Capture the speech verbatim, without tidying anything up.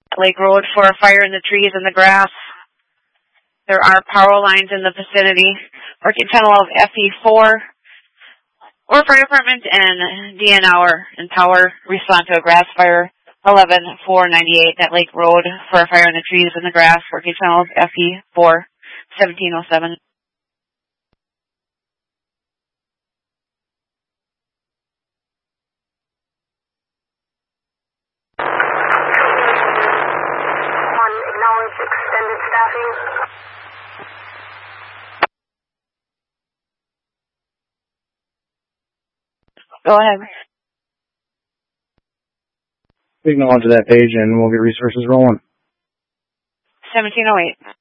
Lake Road for a fire in the trees and the grass. There are power lines in the vicinity. Working channel of F E four or fire department and D N R and power respond to a grass fire eleven four ninety-eight at Lake Road for a fire in the trees and the grass. Working channel of F E four seventeen oh seven. Acknowledge extended staffing. Go ahead. We acknowledge that page and we'll get resources rolling. seventeen oh eight.